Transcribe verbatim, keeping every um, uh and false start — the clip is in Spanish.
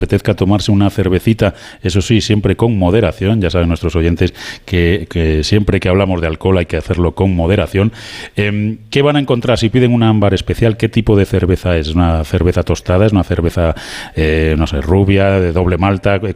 apetezca tomarse una cervecita, eso sí, siempre con moderación. Ya saben nuestros oyentes que, que siempre que hablamos de alcohol hay que hacerlo con moderación. Eh, ¿Qué van a encontrar si piden un ámbar especial? ¿Qué tipo de cerveza es? ¿Una cerveza tostada? ¿Es una cerveza, eh, no sé, rubia, de doble malta?